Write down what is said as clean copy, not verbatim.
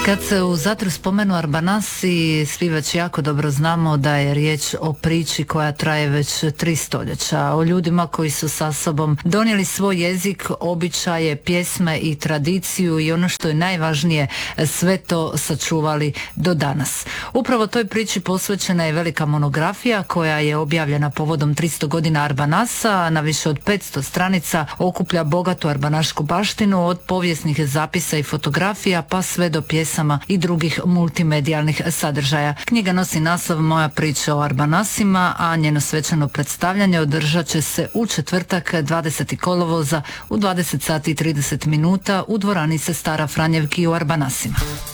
Kad se u Zadru spomenu Arbanasi, svi već jako dobro znamo da je riječ o priči koja traje već 3 stoljeća, o ljudima koji su sa sobom donijeli svoj jezik, običaje, pjesme i tradiciju i ono što je najvažnije, sve to sačuvali do danas. Upravo toj priči posvećena je velika monografija koja je objavljena povodom 300 godina Arbanasa, na više od 500 stranica okuplja bogatu arbanašku baštinu od povijesnih zapisa i fotografija pa sve do pjesama i drugih multimedijalnih sadržaja. Knjiga nosi naslov Moja priča o Arbanasima, a njeno svečano predstavljanje održat će se u četvrtak 20. kolovoza u 20 sati i 30 minuta u dvorani Sestara Franjevki u Arbanasima.